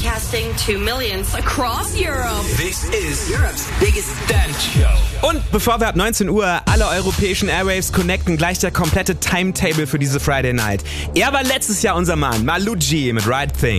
broadcasting to millions across Europe. This is Europe's biggest dance show. Und bevor wir ab 19 Uhr alle europäischen Airwaves connecten, gleich der komplette Timetable für diese Friday Night. Er war letztes Jahr unser Mann, Maluji mit Right Thing.